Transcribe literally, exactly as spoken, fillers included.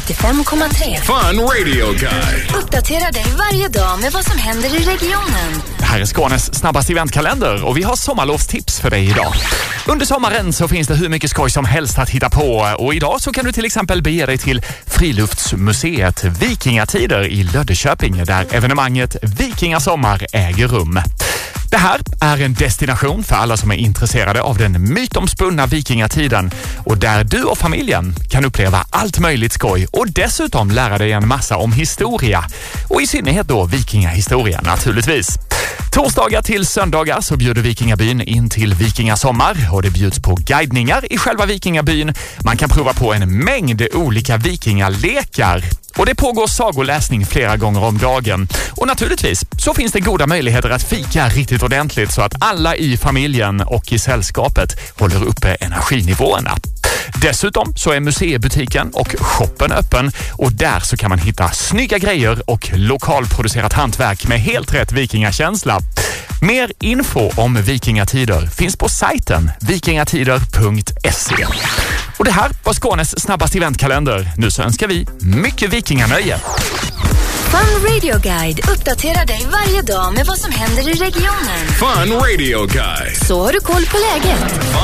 nittiofem komma tre. Fun Radio Guide. Uppdatera dig varje dag med vad som händer i regionen. Här är Skånes snabbaste eventkalender och vi har sommarlovstips för dig idag. Under sommaren så finns det hur mycket skoj som helst att hitta på och idag så kan du till exempel bege dig till Friluftsmuseet Vikingatider i Löddeköping där evenemanget Vikingasommar äger rum. Det här är en destination för alla som är intresserade av den mytomspunna vikingatiden och där du och familjen kan uppleva allt möjligt skoj och dessutom lära dig en massa om historia och i synnerhet då vikingahistoria naturligtvis. Torsdagar till söndagar så bjuder Vikingabyn in till Vikingasommar och det bjuds på guidningar i själva Vikingabyn. Man kan prova på en mängd olika vikingalekar. Och det pågår sagoläsning flera gånger om dagen. Och naturligtvis så finns det goda möjligheter att fika riktigt ordentligt så att alla i familjen och i sällskapet håller uppe energinivåerna. Dessutom så är museibutiken och shoppen öppen och där så kan man hitta snygga grejer och lokalproducerat hantverk med helt rätt vikingakänsla. Mer info om vikingatider finns på sajten vikingatider punkt se. Och det här var Skånes snabbaste eventkalender. Nu så önskar vi mycket vikinganöje. Fun Radio Guide uppdaterar dig varje dag med vad som händer i regionen. Fun Radio Guide. Så har du koll på läget.